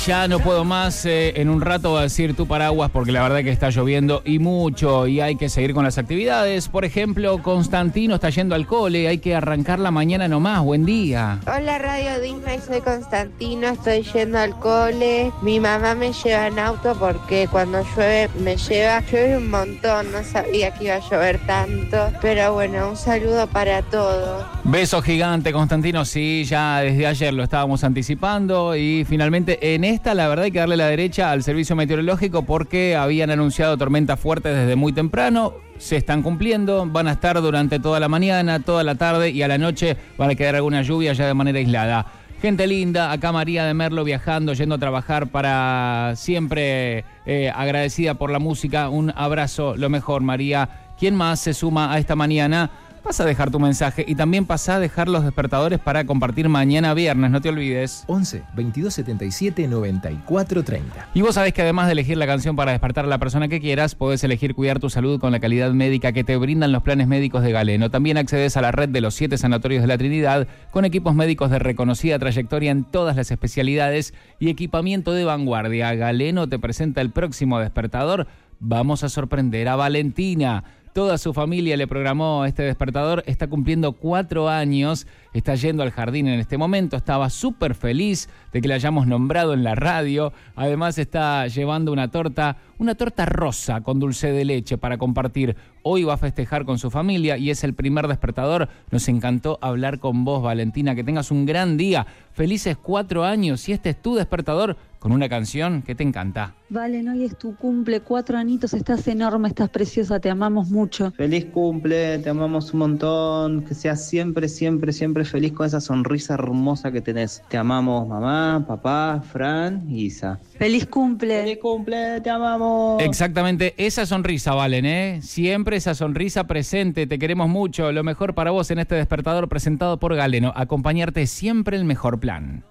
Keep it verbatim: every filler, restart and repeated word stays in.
Ya no puedo más, eh, en un rato va a decir tu paraguas porque la verdad que está lloviendo y mucho y hay que seguir con las actividades. Por ejemplo, Constantino está yendo al cole, hay que arrancar la mañana nomás. Buen día. Hola Radio Disney, soy Constantino, estoy yendo al cole. Mi mamá me lleva en auto porque cuando llueve me lleva, llueve un montón, no sabía que iba a llover tanto. Pero bueno, un saludo para todos. Beso gigante, Constantino. Sí, ya desde ayer lo estábamos anticipando y finalmente en esta la verdad hay que darle la derecha al servicio meteorológico porque habían anunciado tormentas fuertes desde muy temprano. Se están cumpliendo, van a estar durante toda la mañana, toda la tarde y a la noche van a quedar alguna lluvia ya de manera aislada. Gente linda, acá María de Merlo viajando, yendo a trabajar para siempre eh, agradecida por la música. Un abrazo, lo mejor, María. ¿Quién más se suma a esta mañana? Pasa a dejar tu mensaje y también pasa a dejar los despertadores para compartir mañana viernes, no te olvides. once, veintidós setenta y siete, noventa y cuatro treinta. Y vos sabés que además de elegir la canción para despertar a la persona que quieras, podés elegir cuidar tu salud con la calidad médica que te brindan los planes médicos de Galeno. También accedes a la red de los siete sanatorios de la Trinidad con equipos médicos de reconocida trayectoria en todas las especialidades y equipamiento de vanguardia. Galeno te presenta el próximo despertador. Vamos a sorprender a Valentina. Toda su familia le programó este despertador, está cumpliendo cuatro años, está yendo al jardín en este momento, estaba súper feliz de que la hayamos nombrado en la radio, además está llevando una torta, una torta rosa con dulce de leche para compartir. Hoy va a festejar con su familia y es el primer despertador. Nos encantó hablar con vos, Valentina, que tengas un gran día, felices cuatro años y este es tu despertador con una canción que te encanta. Valen, hoy es tu cumple, cuatro anitos, estás enorme, estás preciosa, te amamos mucho. Feliz cumple, te amamos un montón, que seas siempre, siempre, siempre feliz con esa sonrisa hermosa que tenés. Te amamos mamá, papá, Fran y Isa. Feliz cumple. Feliz cumple, te amamos. Exactamente, esa sonrisa, Valen, ¿eh? Siempre esa sonrisa presente, te queremos mucho. Lo mejor para vos en este despertador presentado por Galeno, acompañarte siempre el mejor plan.